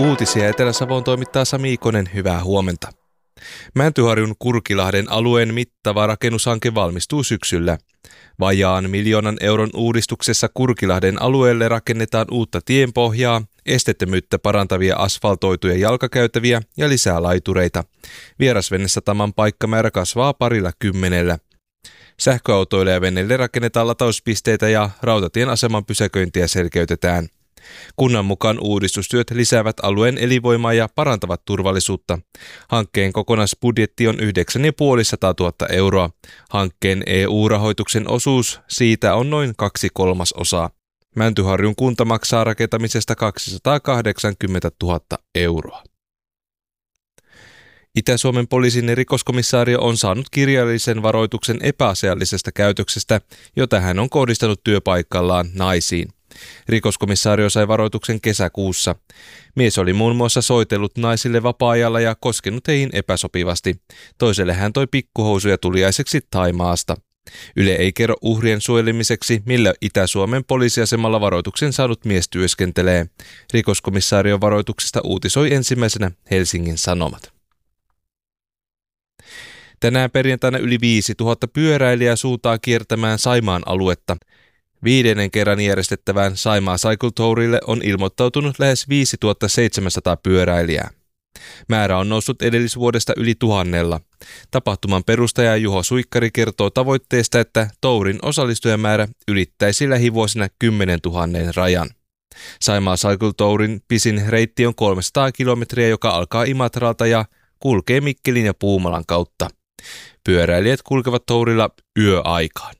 Uutisia Etelä-Savon toimittaa Sami Ikonen, hyvää huomenta. Mäntyharjun Kurkilahden alueen mittava rakennushanke valmistuu syksyllä. Vajaan 1 miljoonan euron uudistuksessa Kurkilahden alueelle rakennetaan uutta tienpohjaa, esteettömyyttä parantavia asfaltoituja jalkakäytäviä ja lisää laitureita. Vierasvennesataman paikkamäärä kasvaa 20. Sähköautoille ja veneille rakennetaan latauspisteitä ja rautatien aseman pysäköintiä selkeytetään. Kunnan mukaan uudistustyöt lisäävät alueen elinvoimaa ja parantavat turvallisuutta. Hankkeen kokonaisbudjetti on 950 000 euroa. Hankkeen EU-rahoituksen osuus siitä on noin 2/3. Mäntyharjun kunta maksaa rakentamisesta 280 000 euroa. Itä-Suomen poliisin rikoskomissario on saanut kirjallisen varoituksen epäasiallisesta käytöksestä, jota hän on kohdistanut työpaikallaan naisiin. Rikoskomissario sai varoituksen kesäkuussa. Mies oli muun muassa soitellut naisille vapaa-ajalla ja koskenut heihin epäsopivasti. Toiselle hän toi pikkuhousuja tuliaiseksi Thaimaasta. Yle ei kerro uhrien suojelemiseksi, millä Itä-Suomen poliisiasemalla varoituksen saanut mies työskentelee. Rikoskomissaarion varoituksesta uutisoi ensimmäisenä Helsingin Sanomat. Tänään perjantaina yli 5000 pyöräilijää suuntaa kiertämään Saimaan aluetta. 5. kerran järjestettävään Saimaa Cycle Tourille on ilmoittautunut lähes 5700 pyöräilijää. Määrä on noussut edellisvuodesta yli 1000. Tapahtuman perustaja Juho Suikkari kertoo tavoitteesta, että tourin osallistujamäärä ylittäisi lähivuosina 10 000 rajan. Saimaa Cycle Tourin pisin reitti on 300 kilometriä, joka alkaa Imatralta ja kulkee Mikkelin ja Puumalan kautta. Pyöräilijät kulkevat tourilla yöaikaan.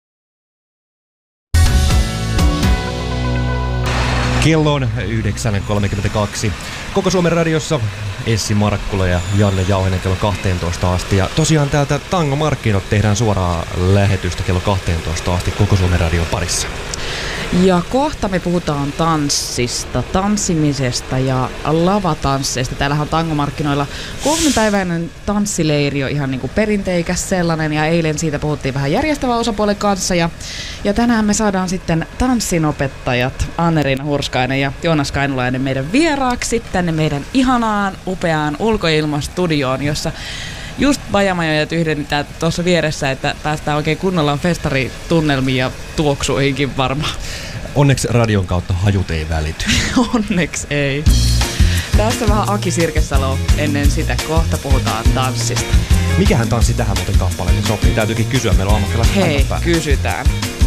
Kello on 9.32. Koko Suomen radiossa Essi Markkula ja Janne Jauhinen kello 12 asti. Ja tosiaan täältä Tango Markkinot tehdään suoraa lähetystä kello 12 asti Koko Suomen radion parissa. Ja kohta me puhutaan tanssista, tanssimisesta ja lavatansseista. Täällähän on Tangomarkkinoilla 3-päiväinen tanssileiri on ihan niin kuin perinteikäs sellainen. Ja eilen siitä puhuttiin vähän järjestävän osapuolen kanssa. Ja tänään me saadaan sitten tanssinopettajat Anne-Riina Hurskainen ja Joonas Kainulainen meidän vieraaksi tänne meidän ihanaan, upeaan ulkoilmastudioon, jossa just bajamajoja tyhjennetään tuossa vieressä, että päästään oikein kunnolla festaritunnelmiin ja tuoksuihinkin varmaan. Onneksi radion kautta hajut ei välity. Onneksi ei. Tässä vähän Aki Sirkesalo ennen sitä. Kohta puhutaan tanssista. Mikähän tanssi tähän muuten kappaleelle sopii? Täytyykin kysyä, meillä on ammattilaiset. Hei, kysytään.